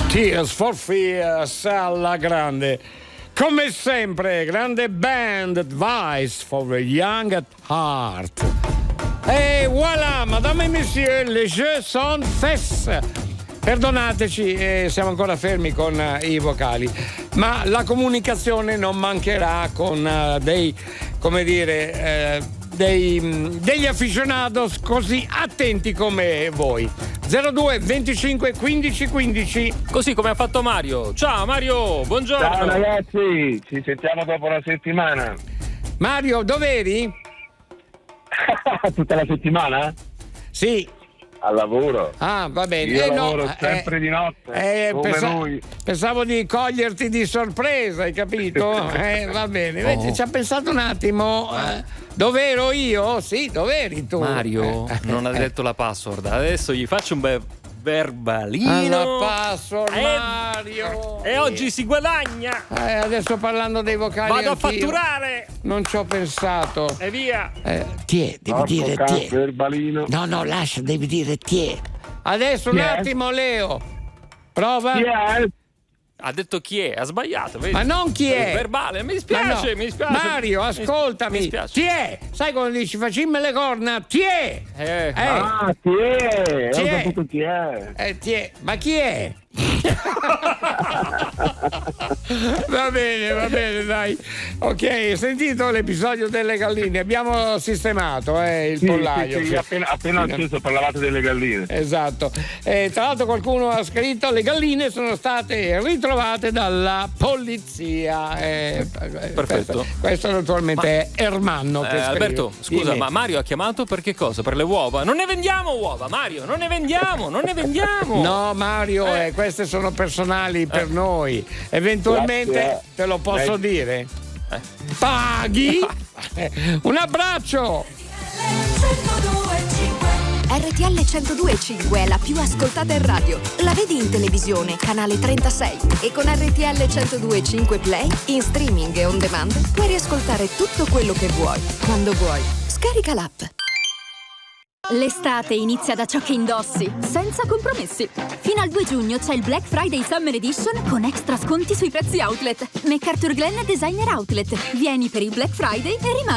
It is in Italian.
Tears for Fears alla grande. Come sempre, grande band, Advice for a Young at Heart. E voilà, madame et monsieur, les jeux sont faits. Perdonateci, siamo ancora fermi con i vocali, ma la comunicazione non mancherà con degli aficionados così attenti come voi. 02 25 15 15. Così come ha fatto Mario. Ciao Mario, buongiorno. Ciao ragazzi, ci sentiamo dopo una settimana. Mario, dov'eri? Tutta la settimana? Sì. Al lavoro. Ah, va bene. Io lavoro sempre di notte, come lui. Pensavo di coglierti di sorpresa, hai capito? Va bene. Invece ci ha pensato un attimo. Dove ero io? Sì, dove eri tu? Mario non ha detto la password. Adesso gli faccio un bel verbalino. La password, Mario. E oggi si guadagna. Adesso parlando dei vocali. Vado anch'io. a fatturare. Non ci ho pensato. E via. Devi dire tie. Verbalino. No, lascia, devi dire tie. Adesso un attimo, Leo. Prova. Chi è? Ha detto chi è, ha sbagliato. Vedi? Ma non chi è? Verbale, mi dispiace, mi dispiace. Mario, ascoltami. Mi dispiace. Chi è? Sai quando dici facimmi le corna? Chi è? Ah, chi è? Chi Ho è? capito chi è. Chi è? Ma chi è? Va bene, dai. Ok, hai sentito l'episodio delle galline? Abbiamo sistemato il pollaio. Sì, appena acceso parlavate delle galline. Esatto. Tra l'altro qualcuno ha scritto: le galline sono state ritrovate dalla polizia. Perfetto. Questo naturalmente è Ermanno che scrive. Alberto, scusa, Dimmi. ma Mario ha chiamato per che cosa? Per le uova? Non ne vendiamo uova, Mario, non ne vendiamo. No, Mario, queste sono personali per noi. Eventualmente Grazie. te lo posso dire. Paghi? Un abbraccio! RTL 102.5 è la più ascoltata in radio. La vedi in televisione, canale 36. E con RTL 102.5 Play, in streaming e on demand, puoi riascoltare tutto quello che vuoi, quando vuoi. Scarica l'app. L'estate inizia da ciò che indossi, senza compromessi. Fino al 2 giugno c'è il Black Friday Summer Edition con extra sconti sui prezzi outlet. MacArthur Glen Designer Outlet. Vieni per il Black Friday e rimani